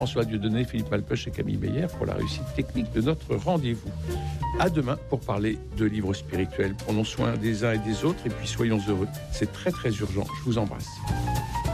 François Dieudonné, Philippe Malpeuch et Camille Meyer pour la réussite technique de notre rendez-vous. À demain pour parler de livres spirituels. Prenons soin des uns et des autres et puis soyons heureux. C'est très très urgent. Je vous embrasse.